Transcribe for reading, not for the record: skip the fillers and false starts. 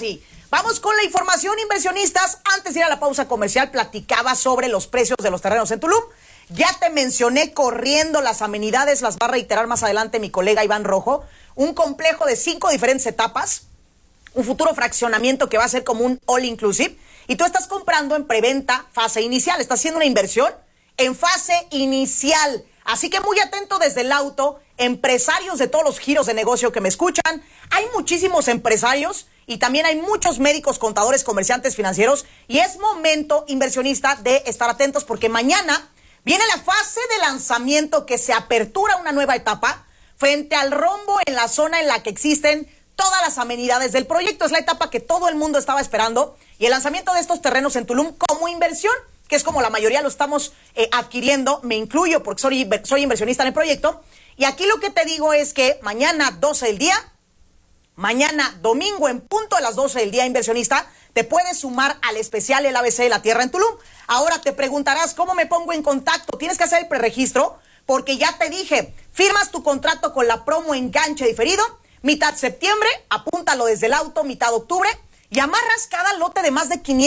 sí. Vamos con la información, inversionistas. Antes de ir a la pausa comercial, platicaba sobre los precios de los terrenos en Tulum. Ya te mencioné corriendo las amenidades, las va a reiterar más adelante mi colega Iván Rojo. Un complejo de 5 diferentes etapas, un futuro fraccionamiento que va a ser como un all inclusive. Y tú estás comprando en preventa, fase inicial. Estás haciendo una inversión en fase inicial. Así que muy atento desde el auto, empresarios de todos los giros de negocio que me escuchan. Hay muchísimos empresarios y también hay muchos médicos, contadores, comerciantes, financieros. Y es momento, inversionista, de estar atentos porque mañana viene la fase de lanzamiento que se apertura una nueva etapa frente al rombo en la zona en la que existen todas las amenidades del proyecto. Es la etapa que todo el mundo estaba esperando y el lanzamiento de estos terrenos en Tulum como inversión, que es como la mayoría lo estamos adquiriendo, me incluyo porque soy inversionista en el proyecto. Y aquí lo que te digo es que mañana 12 del día, mañana domingo en punto a las 12 del día, inversionista, te puedes sumar al especial El ABC de la Tierra en Tulum. Ahora te preguntarás, ¿cómo me pongo en contacto? Tienes que hacer el preregistro porque ya te dije, firmas tu contrato con la promo enganche diferido, mitad septiembre, apúntalo desde el auto, mitad octubre, y amarras cada lote de más de 500